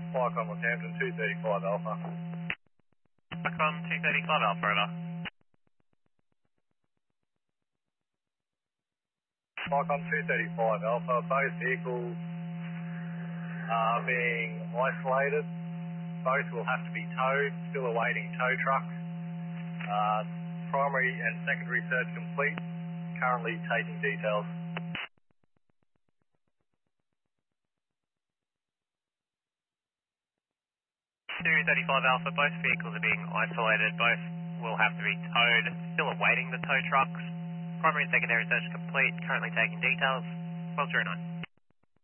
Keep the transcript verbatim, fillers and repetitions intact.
Flycom Northampton, two thirty-five Alpha. Flycom two thirty-five Alpha, over. Flycom two thirty-five Alpha, both vehicles are being isolated. Both will have to be towed, still awaiting tow trucks. Uh, primary and secondary search complete, currently taking details. two thirty-five Alpha, both vehicles are being isolated. Both will have to be towed, still awaiting the tow trucks. Primary and secondary search complete, currently taking details. twelve zero nine.